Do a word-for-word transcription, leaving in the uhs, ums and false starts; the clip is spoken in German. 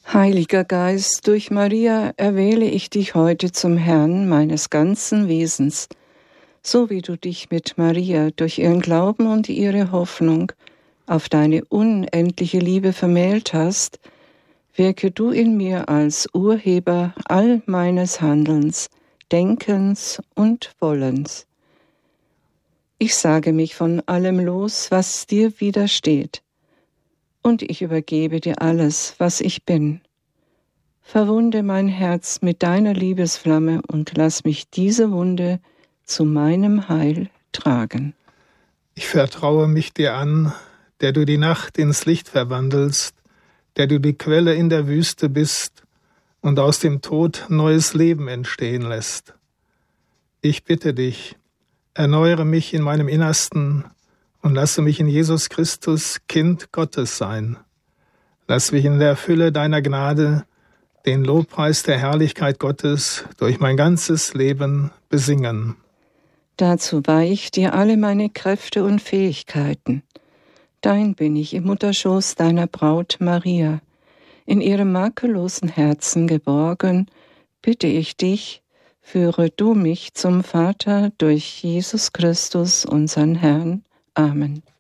Heiliger Geist, durch Maria erwähle ich dich heute zum Herrn meines ganzen Wesens, so wie du dich mit Maria durch ihren Glauben und ihre Hoffnung auf deine unendliche Liebe vermählt hast, wirke du in mir als Urheber all meines Handelns, Denkens und Wollens. Ich sage mich von allem los, was dir widersteht, und ich übergebe dir alles, was ich bin. Verwunde mein Herz mit deiner Liebesflamme und lass mich diese Wunde zu meinem Heil tragen. Ich vertraue mich dir an, der du die Nacht ins Licht verwandelst, der du die Quelle in der Wüste bist und aus dem Tod neues Leben entstehen lässt. Ich bitte dich, erneuere mich in meinem Innersten und lasse mich in Jesus Christus Kind Gottes sein. Lass mich in der Fülle deiner Gnade den Lobpreis der Herrlichkeit Gottes durch mein ganzes Leben besingen. Dazu weihe ich dir alle meine Kräfte und Fähigkeiten. Dein bin ich im Mutterschoß deiner Braut Maria. In ihrem makellosen Herzen geborgen, bitte ich dich, führe du mich zum Vater durch Jesus Christus, unseren Herrn. Amen.